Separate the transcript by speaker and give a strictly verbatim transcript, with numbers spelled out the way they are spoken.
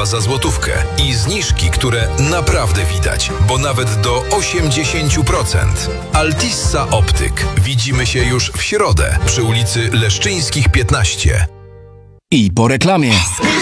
Speaker 1: zabawa za złotówkę i zniżki, które naprawdę widać, bo nawet do osiemdziesiąt procent. Altissa Optyk. Widzimy się już w środę przy ulicy Leszczyńskich piętnaście.
Speaker 2: I po reklamie.